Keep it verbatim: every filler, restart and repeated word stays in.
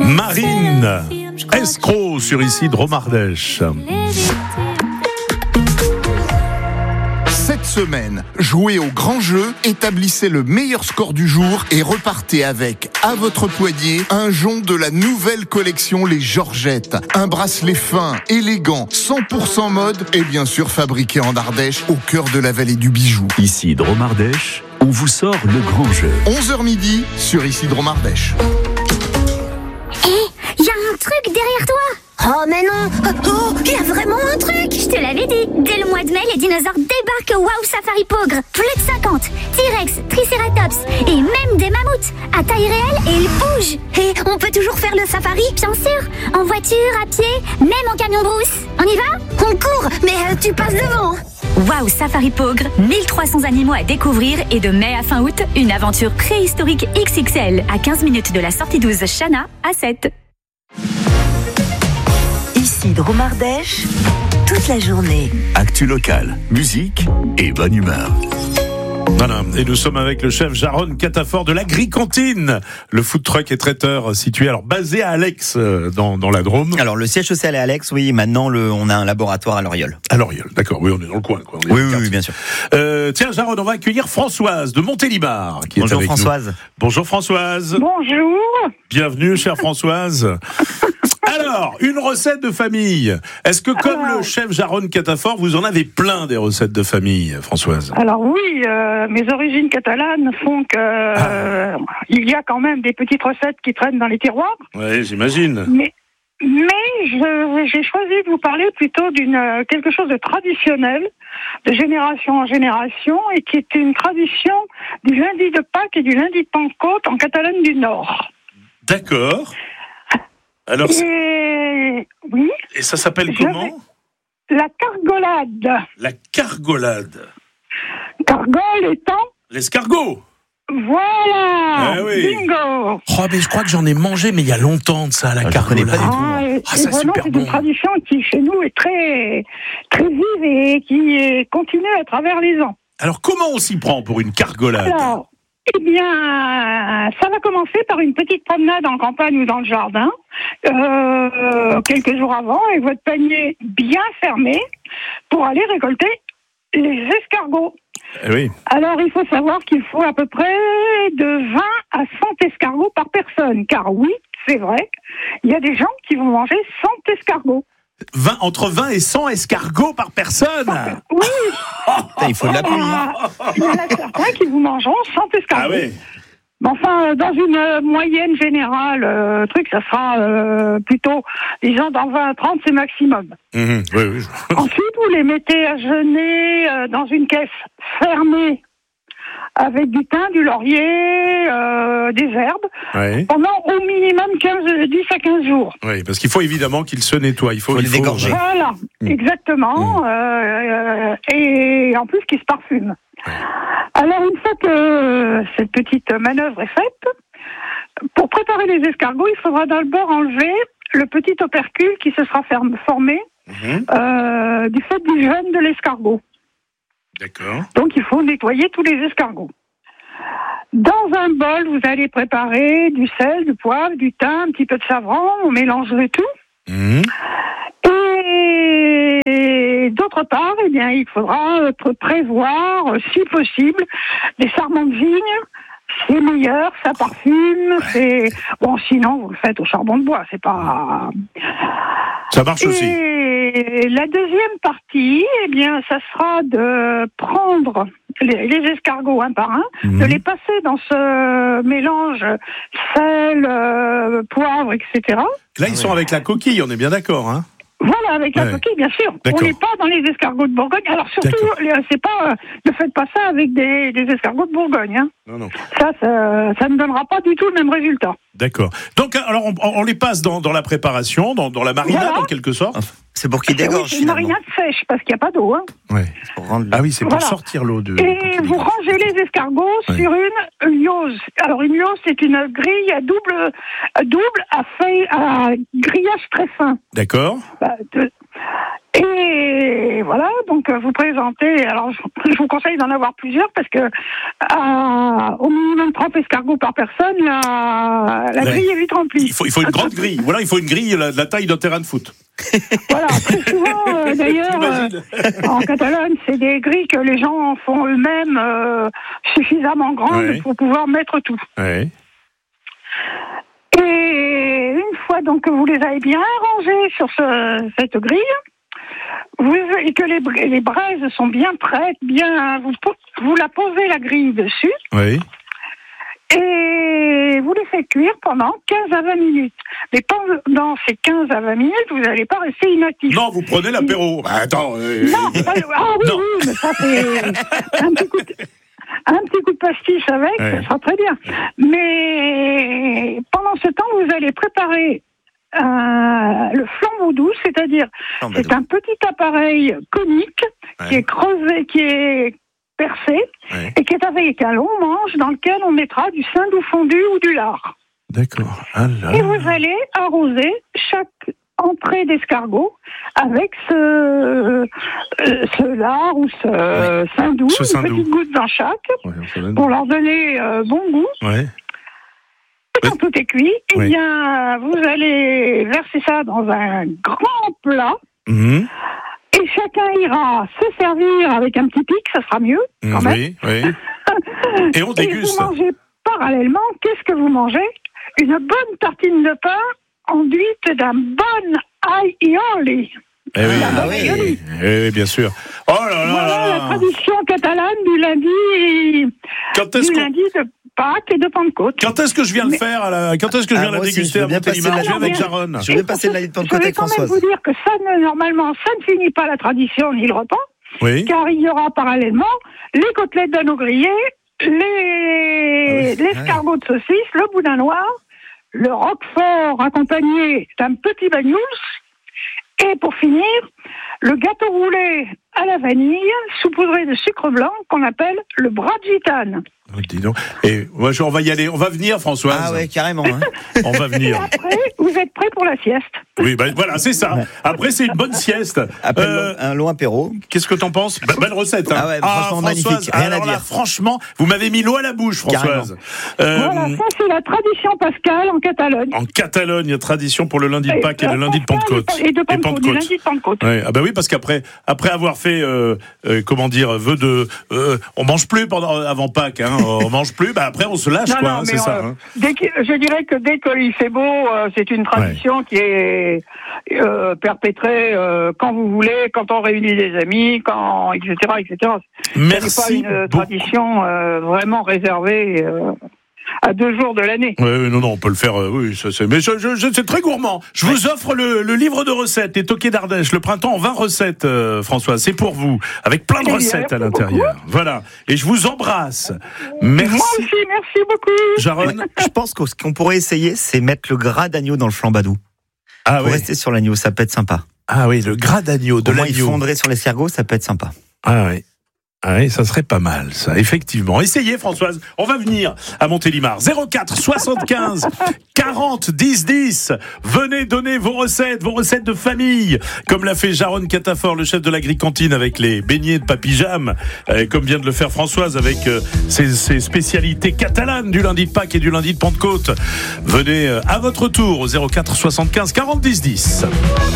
Marine, escroc sur ici Dromardèche. Cette semaine, jouez au grand jeu, établissez le meilleur score du jour et repartez avec, à votre poignet, un jonc de la nouvelle collection Les Georgettes. Un bracelet fin, élégant, cent pour cent mode et bien sûr fabriqué en Ardèche, au cœur de la vallée du bijou. Ici Dromardèche, on vous sort le grand jeu. onze heures midi sur ici Dromardèche. Hé, hey, y a un truc derrière toi. Oh mais non. Oh, il y a vraiment un truc. Je te l'avais dit. Dès le mois de mai, les dinosaures débarquent au Wow Safari Pogre. Plus de cinquante. T-Rex, Triceratops et même des mammouths. À taille réelle et ils bougent. Et on peut toujours faire le safari, bien sûr. En voiture, à pied, même en camion brousse. On y va? On court, mais euh, tu passes devant. Wow Safari Pogre, mille trois cents animaux à découvrir et de mai à fin août, une aventure préhistorique X X L à quinze minutes de la sortie douze Chana à sept. Ici Dromardèche, toute la journée. Actu locale, musique et bonne humeur. Voilà, et nous sommes avec le chef Jaron Catafort de l'Agri-Cantine, le food truck et traiteur situé, alors basé à Alex, dans, dans la Drôme. Alors le siège social est à Alex, oui, maintenant le, on a un laboratoire à Loriol. À Loriol, d'accord, oui, on est dans le coin. Quoi. Oui, oui, oui, bien sûr. Euh, tiens Jaron, on va accueillir Françoise de Montélimar. Qui Bonjour est avec Françoise. Nous. Bonjour Françoise. Bonjour. Bienvenue chère Françoise. Alors, une recette de famille. Est-ce que comme alors, le chef Jaron Catafort, vous en avez plein des recettes de famille, Françoise? Alors oui, euh, mes origines catalanes font que euh, ah. il y a quand même des petites recettes qui traînent dans les tiroirs. Oui, j'imagine. Mais, mais je, j'ai choisi de vous parler plutôt d'une quelque chose de traditionnel, de génération en génération, et qui est une tradition du lundi de Pâques et du lundi de Pentecôte en Catalogne du Nord. D'accord. Alors, et, oui. Et ça s'appelle comment? La cargolade. La cargolade. Cargole étant l'escargot. Voilà. Ah oui. Bingo. Oh, mais je crois que j'en ai mangé, mais il y a longtemps de ça, la ah, cargolade. Ah, et, ah, c'est vraiment, c'est bon. Une tradition qui, chez nous, est très, très vive et qui est, continue à travers les ans. Alors, comment on s'y prend pour une cargolade? Alors, eh bien, ça va commencer par une petite promenade en campagne ou dans le jardin, euh, quelques jours avant, avec votre panier bien fermé pour aller récolter les escargots. Eh oui. Alors, il faut savoir qu'il faut à peu près de vingt à cent escargots par personne, car oui, c'est vrai, il y a des gens qui vont manger cent escargots. vingt, entre vingt et cent escargots par personne. Oui. Il faut de la pluie. Il y en a certains qui vous mangeront cent escargots. Ah oui. Mais enfin, dans une euh, moyenne générale, euh, truc, ça sera euh, plutôt, disons, dans vingt à trente, c'est maximum. Mmh, oui, oui. Ensuite, vous les mettez à jeûner euh, dans une caisse fermée avec du thym, du laurier, euh, des herbes, oui. pendant au minimum quinze, dix à quinze jours. Oui, parce qu'il faut évidemment qu'ils se nettoient. Il faut, faut il les faut... dégorger. Voilà, mmh. exactement. Mmh. Euh, et en plus, qu'ils se parfument. Ouais. Alors, une fois que cette petite manœuvre est faite, pour préparer les escargots, il faudra d'abord enlever le petit opercule qui se sera formé mmh. euh, du fait du jeûne de l'escargot. D'accord. Donc, il faut nettoyer tous les escargots. Dans un bol, vous allez préparer du sel, du poivre, du thym, un petit peu de savon, on mélange le tout. Mmh. Et d'autre part, eh bien, il faudra prévoir, si possible, des sarments de vigne. C'est meilleur, ça parfume, c'est... Bon, sinon, vous le faites au charbon de bois, c'est pas... Ça marche aussi. Et la deuxième partie, eh bien, ça sera de prendre les, les escargots un par un, mmh. de les passer dans ce mélange sel, euh, poivre, et cetera. Là, ils sont avec la coquille, on est bien d'accord, hein? Voilà, avec la ouais. coquille, bien sûr. D'accord. On n'est pas dans les escargots de Bourgogne. Alors surtout, D'accord. c'est pas, ne faites pas ça avec des, des escargots de Bourgogne. Hein. Non, non. Ça, ça, ça ne donnera pas du tout le même résultat. D'accord. Donc, alors, on, on les passe dans, dans la préparation, dans, dans la marinade, voilà. en quelque sorte. C'est pour qu'ils dégorgent, oui, c'est une marinade sèche, parce qu'il n'y a pas d'eau. Hein. Ouais. Ah oui, c'est pour voilà. sortir l'eau de... Et vous rangez les escargots ouais. sur une liose. Alors, une liose, c'est une grille à double, double à, feuille, à grillage très fin. D'accord. Bah, de... Et Et voilà, donc vous présentez, alors je vous conseille d'en avoir plusieurs parce que euh, au minimum trente escargots par personne, la, la Ouais. grille est vite remplie. Il faut, il faut une grande grille. Voilà, il faut une grille de la, de la taille d'un terrain de foot. Voilà, très souvent euh, d'ailleurs, euh, en Catalogne, c'est des grilles que les gens font eux-mêmes euh, suffisamment grandes Ouais. pour pouvoir mettre tout. Ouais. Et une fois donc que vous les avez bien rangés sur ce, cette grille, vous, et que les, br- les braises sont bien prêtes, bien, vous, po- vous la posez la grille dessus Oui. et vous les faites cuire pendant quinze à vingt minutes. Mais pendant ces quinze à vingt minutes, vous n'allez pas rester inactif. Non, vous prenez l'apéro. Bah, attends. euh, Non, pas- ah oui, Non. oui, mais ça c'est un petit coup de, un petit coup de pastis avec, Ouais. ça sera très bien. Mais pendant ce temps, vous allez préparer euh, le flambeau doux, c'est-à-dire Flambadou. c'est un petit appareil conique qui Ouais. est creusé, qui est percé Ouais. et qui est avec un long manche dans lequel on mettra du saindoux fondu ou du lard. D'accord. Alors. Et vous allez arroser chaque entrée d'escargot avec ce, euh, ce lard ou ce saindoux, Ce une saindoux. petite goutte dans chaque, Ouais, ça donne- pour leur donner euh, bon goût. Ouais. Et quand tout est cuit, eh Oui. bien, vous allez verser ça dans un grand plat. Mhm. Et chacun ira se servir avec un petit pic, ça sera mieux, quand même. Oui, oui. Et on Et déguste. vous mangez parallèlement, qu'est-ce que vous mangez? Une bonne tartine de pain enduite d'un bon aioli. Eh oui. Ah oui. Eh oui, bien sûr. Oh là là Voilà là la là. tradition catalane du lundi, Quand est-ce du qu'on- lundi de Pâques et de Pentecôte. Quand est-ce que je viens le Mais- faire à la... Quand est-ce que je Ah, viens la moi aussi, déguster je veux à bien Montélimar? passer Je la- viens avec Ah, Jaronne. Je vais passer de la ligne de Je Pentecôte vais avec quand même Françoise. vous dire que ça, ne, normalement, ça ne finit pas la tradition ni le repas, Oui. car il y aura parallèlement les côtelettes d'agneau grillé, les Ah oui. l'escargot de saucisse, le boudin noir, le roquefort accompagné d'un petit bagnoul, et pour finir, le gâteau roulé à la vanille, saupoudré de sucre blanc, qu'on appelle le bras de gitane. Oh, dis donc. Et moi, je- on va y aller. On va venir, Françoise. Ah ouais, carrément. Hein. On va Et venir. après, vous êtes prêts pour la sieste. Oui, ben voilà, c'est ça. Après, c'est une bonne sieste. Après Euh, un long apéro. Qu'est-ce que t'en penses? Be- Belle recette. Hein. Ah ouais, franchement, magnifique. Françoise, Rien à alors là, dire. franchement, vous m'avez mis l'eau à la bouche, Françoise. Euh, Voilà, ça c'est la tradition pascale en Catalogne. En Catalogne, il y a tradition pour le lundi de Pâques et le euh, lundi de Pascal Pentecôte. Et de Pentecôte, du lundi de Pentecôte. Ouais, ah bah oui, parce qu'après, après avoir fait, euh, euh, comment dire, vœu de, euh, on mange plus pendant avant Pâques, hein, on mange plus. Bah après, on se lâche, Non, quoi. non, hein, mais c'est ça. euh, Hein. dès que, je dirais que dès qu'il fait beau, euh, c'est une tradition qui est euh, perpétrée euh, quand vous voulez, quand on réunit des amis, quand et cetera et cetera. Ce n'est pas Merci. une euh, beaucoup. tradition euh, vraiment réservée euh, à deux jours de l'année. Ouais, ouais, non, non, on peut le faire. euh, oui, ça, c'est. Mais je, je, je- c'est très gourmand. Je vous offre le, le livre de recettes, les toqués d'Ardèche, le printemps en vingt recettes, euh, François. C'est pour vous, avec plein de Eh bien, recettes à merci l'intérieur. Voilà. Et je vous embrasse. Merci, Moi aussi, merci beaucoup. Jaronne. Je pense que ce qu'on pourrait essayer, c'est mettre le gras d'agneau dans le flambadou. Ah Pour oui. rester sur l'agneau, ça peut être sympa. Ah oui, le gras d'agneau, de Au moins, il l'agneau. fondrait sur l'escargot, ça peut être sympa. Ah oui. Ah oui, ça serait pas mal, ça, effectivement. Essayez, Françoise. On va venir à Montélimar. zéro quatre soixante-quinze quarante dix dix. Venez donner vos recettes, vos recettes de famille. Comme l'a fait Jaronne Catafort, le chef de l'agri-cantine, avec les beignets de Papy Jam. Euh, comme vient de le faire Françoise avec euh, ses, ses spécialités catalanes du lundi de Pâques et du lundi de Pentecôte. Venez euh, à votre tour au zéro quatre soixante-quinze quarante dix dix.